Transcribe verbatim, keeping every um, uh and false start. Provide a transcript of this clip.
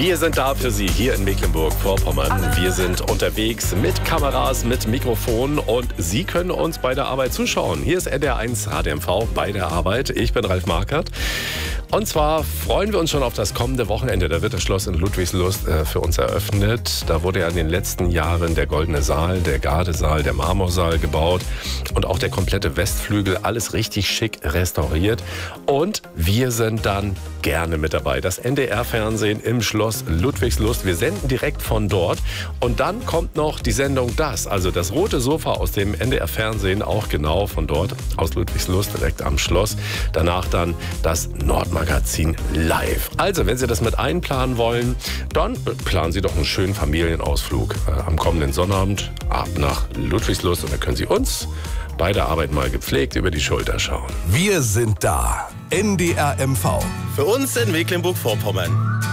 Wir sind da für Sie hier in Mecklenburg-Vorpommern. Wir sind unterwegs mit Kameras, mit Mikrofon und Sie können uns bei der Arbeit zuschauen. Hier ist N D R eins H D M V bei der Arbeit. Ich bin Ralf Markert. Und zwar freuen wir uns schon auf das kommende Wochenende. Da wird das Schloss in Ludwigslust äh, für uns eröffnet. Da wurde ja in den letzten Jahren der Goldene Saal, der Gardesaal, der Marmorsaal gebaut und auch der komplette Westflügel. Alles richtig schick restauriert. Und wir sind dann gerne mit dabei. Das N D R-Fernsehen im Schloss Ludwigslust. Wir senden direkt von dort. Und dann kommt noch die Sendung Das, also das rote Sofa aus dem N D R-Fernsehen, auch genau von dort, aus Ludwigslust, direkt am Schloss. Danach dann das Nordmagazin live. Also, wenn Sie das mit einplanen wollen, dann planen Sie doch einen schönen Familienausflug äh, am kommenden Sonnabend ab nach Ludwigslust. Und dann können Sie uns bei der Arbeit mal gepflegt über die Schulter schauen. Wir sind da. N D R M V. Für uns in Mecklenburg-Vorpommern.